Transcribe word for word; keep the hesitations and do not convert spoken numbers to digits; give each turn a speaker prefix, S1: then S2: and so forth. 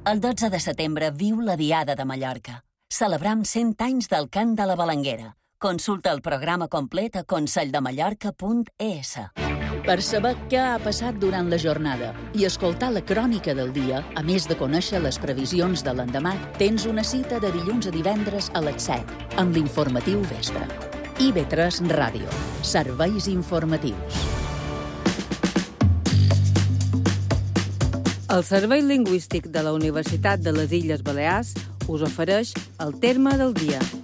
S1: El dotze de setembre viu la Diada de Mallorca. Celebram cent anys del cant de la Balanguera. Consulta el programa complet a conselldemallorca punt es.
S2: Per saber què ha passat durant la jornada i escoltar la crònica del dia, a més de conèixer les previsions de l'endemà, tens una cita de dilluns a divendres a les set, amb l'informatiu vespre. I ve tres Ràdio. Serveis informatius.
S3: El Servei Lingüístic de la Universitat de les Illes Balears us ofereix el terme del dia.